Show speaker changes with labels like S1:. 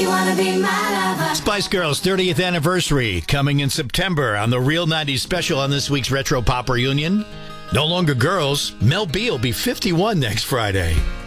S1: You wanna be my lover.
S2: Spice Girls' 30th anniversary coming in September on the Real 90s special on this week's Retro Pop Reunion. No longer girls, Mel B will be 51 next Friday.